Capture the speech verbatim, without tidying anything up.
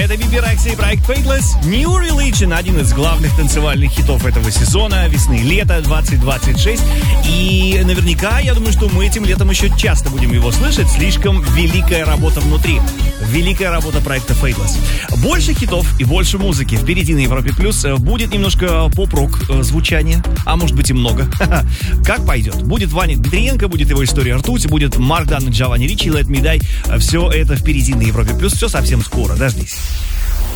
Это Биби Рекса и проект Fateless. New Religion, один из главных танцевальных хитов этого сезона, весны-лета двадцать двадцать шесть. И наверняка, я думаю, что мы этим летом еще часто будем его слышать. Слишком великая работа внутри. Великая работа проекта Fateless. Больше хитов и больше музыки впереди на Европе Плюс. Будет немножко поп-рок звучания, а может быть и много. Как пойдет. Будет Ваня Дмитриенко, будет его история ртуть, будет Марк Дан и Джованни Ричи, Let Me Die. Все это впереди на Европе Плюс. Все совсем скоро. Дождись.